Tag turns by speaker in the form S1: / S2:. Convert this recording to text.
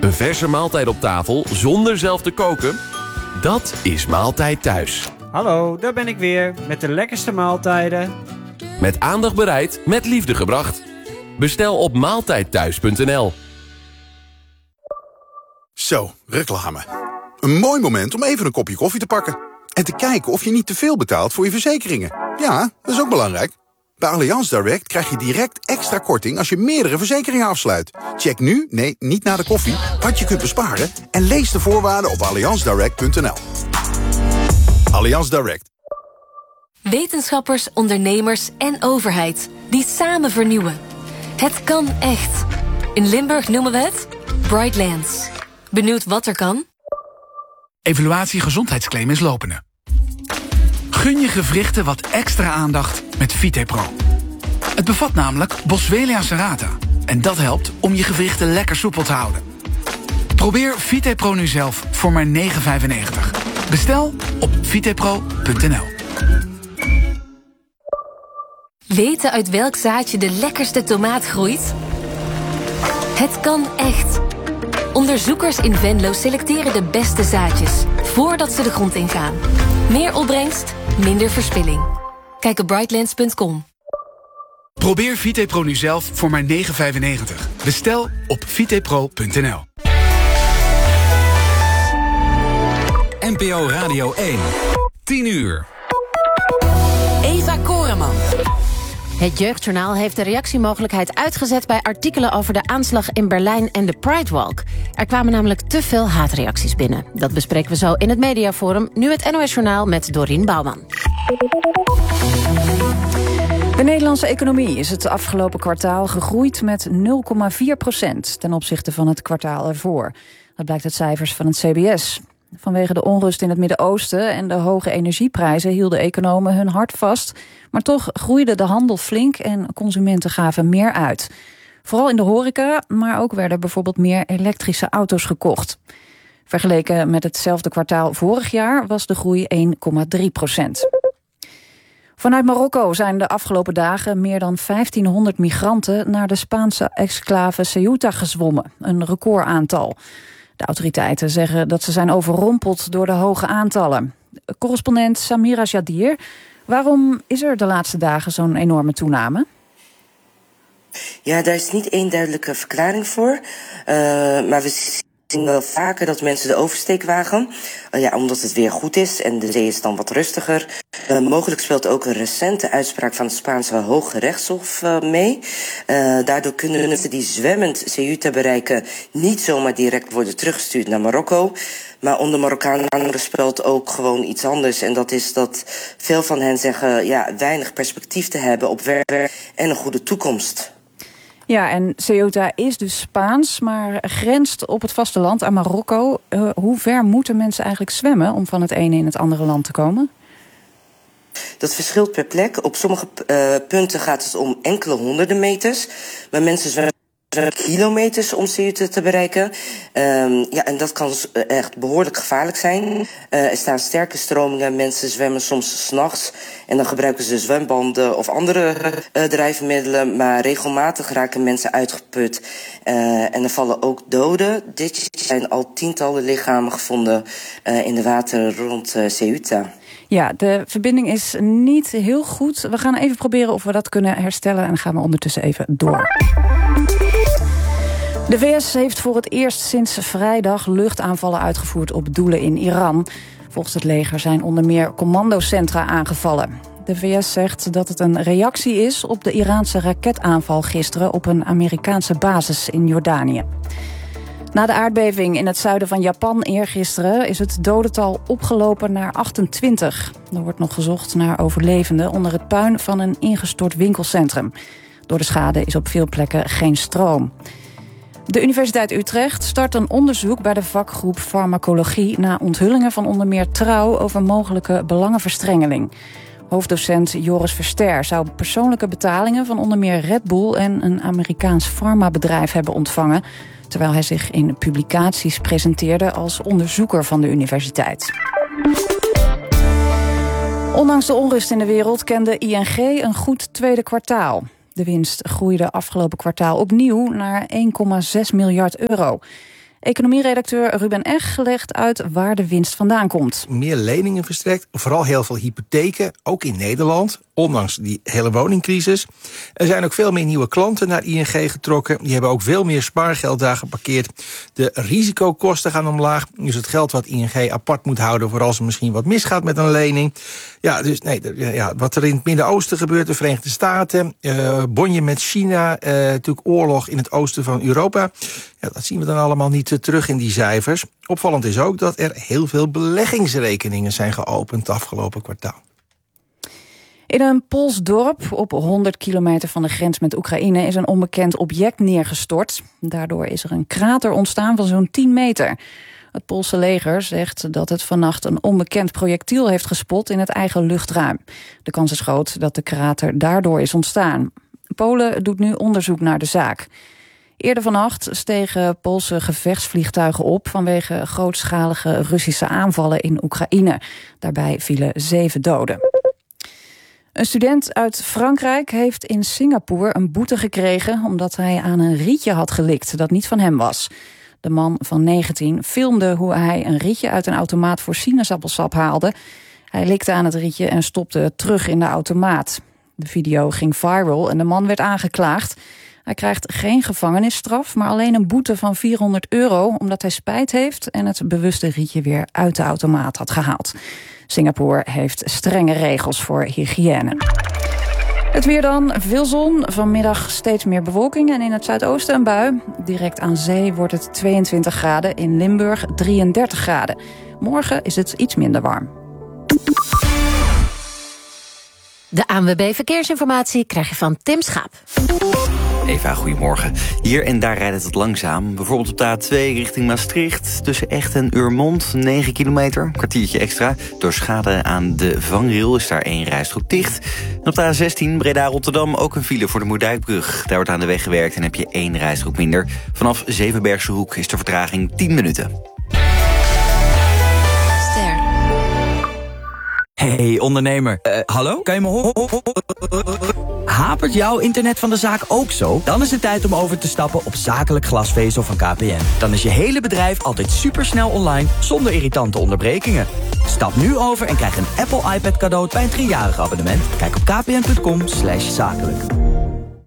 S1: Een verse maaltijd op tafel zonder zelf te koken? Dat is Maaltijd Thuis.
S2: Hallo, daar ben ik weer met de lekkerste maaltijden.
S1: Met aandacht bereid, met liefde gebracht. Bestel op maaltijdthuis.nl.
S3: Zo, reclame. Een mooi moment om even een kopje koffie te pakken. En te kijken of je niet te veel betaalt voor je verzekeringen. Ja, dat is ook belangrijk. Bij Allianz Direct krijg je direct extra korting als je meerdere verzekeringen afsluit. Check nu, nee, niet na de koffie, wat je kunt besparen en lees de voorwaarden op allianzdirect.nl. Allianz Direct.
S4: Wetenschappers, ondernemers en overheid die samen vernieuwen. Het kan echt. In Limburg noemen we het Brightlands. Benieuwd wat er kan?
S5: Evaluatie gezondheidsclaim is lopende. Gun je gewrichten wat extra aandacht met VitePro. Het bevat namelijk Boswellia serrata. En dat helpt om je gewrichten lekker soepel te houden. Probeer VitePro nu zelf voor maar €9,95. Bestel op vitepro.nl.
S4: Weten uit welk zaadje de lekkerste tomaat groeit? Het kan echt. Onderzoekers in Venlo selecteren de beste zaadjes voordat ze de grond ingaan. Meer opbrengst, minder verspilling. Kijk op brightlands.com.
S5: Probeer VitePro nu zelf voor maar €9,95. Bestel op vitepro.nl.
S6: NPO Radio 1. 10 uur.
S7: Eva Koreman.
S8: Het Jeugdjournaal heeft de reactiemogelijkheid uitgezet bij artikelen over de aanslag in Berlijn en de Pride Walk. Er kwamen namelijk te veel haatreacties binnen. Dat bespreken we zo in het Mediaforum. Nu het NOS Journaal met Dorien Bouwman.
S9: De Nederlandse economie is het afgelopen kwartaal gegroeid met 0,4% ten opzichte van het kwartaal ervoor. Dat blijkt uit cijfers van het CBS. Vanwege de onrust in het Midden-Oosten en de hoge energieprijzen hielden economen hun hart vast. Maar toch groeide de handel flink en consumenten gaven meer uit. Vooral in de horeca, maar ook werden bijvoorbeeld meer elektrische auto's gekocht. Vergeleken met hetzelfde kwartaal vorig jaar was de groei 1,3%. Vanuit Marokko zijn de afgelopen dagen meer dan 1500 migranten naar de Spaanse exclave Ceuta gezwommen. Een recordaantal. De autoriteiten zeggen dat ze zijn overrompeld door de hoge aantallen. Correspondent Samira Jadir, waarom is er de laatste dagen zo'n enorme toename?
S10: Ja, daar is niet één duidelijke verklaring voor. Maar we zien wel vaker dat mensen de oversteek wagen. Omdat het weer goed is en de zee is dan wat rustiger. Mogelijk speelt ook een recente uitspraak van het Spaanse Hoge Rechtshof mee. Daardoor kunnen mensen die zwemmend Ceuta bereiken niet zomaar direct worden teruggestuurd naar Marokko. Maar onder Marokkanen speelt ook gewoon iets anders. En dat is dat veel van hen zeggen weinig perspectief te hebben op werk en een goede toekomst.
S9: Ja, en Ceuta is dus Spaans, maar grenst op het vasteland aan Marokko. Hoe ver moeten mensen eigenlijk zwemmen om van het ene in het andere land te komen?
S10: Dat verschilt per plek. Op sommige punten gaat het om enkele honderden meters. Maar mensen zwemmen kilometers om Ceuta te bereiken. En dat kan echt behoorlijk gevaarlijk zijn. Er staan sterke stromingen. Mensen zwemmen soms 's nachts. En dan gebruiken ze zwembanden of andere drijfmiddelen. Maar regelmatig raken mensen uitgeput. En er vallen ook doden. Dit jaar zijn al tientallen lichamen gevonden in de wateren rond Ceuta.
S9: Ja, de verbinding is niet heel goed. We gaan even proberen of we dat kunnen herstellen. En dan gaan we ondertussen even door. De VS heeft voor het eerst sinds vrijdag luchtaanvallen uitgevoerd op doelen in Iran. Volgens het leger zijn onder meer commandocentra aangevallen. De VS zegt dat het een reactie is op de Iraanse raketaanval gisteren op een Amerikaanse basis in Jordanië. Na de aardbeving in het zuiden van Japan eergisteren is het dodental opgelopen naar 28. Er wordt nog gezocht naar overlevenden onder het puin van een ingestort winkelcentrum. Door de schade is op veel plekken geen stroom. De Universiteit Utrecht start een onderzoek bij de vakgroep Farmacologie na onthullingen van onder meer Trouw over mogelijke belangenverstrengeling. Hoofddocent Joris Verster zou persoonlijke betalingen van onder meer Red Bull en een Amerikaans farmabedrijf hebben ontvangen, terwijl hij zich in publicaties presenteerde als onderzoeker van de universiteit. Ondanks de onrust in de wereld kende ING een goed tweede kwartaal. De winst groeide afgelopen kwartaal opnieuw naar 1,6 miljard euro. Economieredacteur Ruben Eg legt uit waar de winst vandaan komt.
S11: Meer leningen verstrekt, vooral heel veel hypotheken, ook in Nederland, ondanks die hele woningcrisis. Er zijn ook veel meer nieuwe klanten naar ING getrokken. Die hebben ook veel meer spaargeld daar geparkeerd. De risicokosten gaan omlaag. Dus het geld wat ING apart moet houden voor als er misschien wat misgaat met een lening. Ja, dus wat er in het Midden-Oosten gebeurt, de Verenigde Staten, bonje met China, natuurlijk oorlog in het oosten van Europa. Ja, dat zien we dan allemaal niet terug in die cijfers. Opvallend is ook dat er heel veel beleggingsrekeningen zijn geopend het afgelopen kwartaal.
S9: In een Pools dorp op 100 kilometer van de grens met Oekraïne is een onbekend object neergestort. Daardoor is er een krater ontstaan van zo'n 10 meter. Het Poolse leger zegt dat het vannacht een onbekend projectiel heeft gespot in het eigen luchtruim. De kans is groot dat de krater daardoor is ontstaan. Polen doet nu onderzoek naar de zaak. Eerder vannacht stegen Poolse gevechtsvliegtuigen op vanwege grootschalige Russische aanvallen in Oekraïne. Daarbij vielen 7 doden. Een student uit Frankrijk heeft in Singapore een boete gekregen omdat hij aan een rietje had gelikt dat niet van hem was. De man van 19 filmde hoe hij een rietje uit een automaat voor sinaasappelsap haalde. Hij likte aan het rietje en stopte het terug in de automaat. De video ging viral en de man werd aangeklaagd. Hij krijgt geen gevangenisstraf, maar alleen een boete van €400... omdat hij spijt heeft en het bewuste rietje weer uit de automaat had gehaald. Singapore heeft strenge regels voor hygiëne. Het weer dan, veel zon, vanmiddag steeds meer bewolking en in het zuidoosten een bui. Direct aan zee wordt het 22 graden, in Limburg 33 graden. Morgen is het iets minder warm.
S8: De ANWB Verkeersinformatie krijg je van Tim Schaap.
S12: Eva, goedemorgen. Hier en daar rijdt het wat langzaam. Bijvoorbeeld op de A2 richting Maastricht. Tussen Echt en Urmond, 9 kilometer. Een kwartiertje extra. Door schade aan de vangrail is daar 1 rijstrook dicht. En op de A16 Breda-Rotterdam ook een file voor de Moerdijkbrug. Daar wordt aan de weg gewerkt en heb je 1 rijstrook minder. Vanaf Zevenbergse Hoek is de vertraging 10 minuten.
S13: Hey ondernemer, hallo? Kan je me horen? Hapert jouw internet van de zaak ook zo? Dan is het tijd om over te stappen op zakelijk glasvezel van KPN. Dan is je hele bedrijf altijd supersnel online, zonder irritante onderbrekingen. Stap nu over en krijg een Apple iPad cadeau bij een 3-jarig abonnement. Kijk op kpn.com/zakelijk.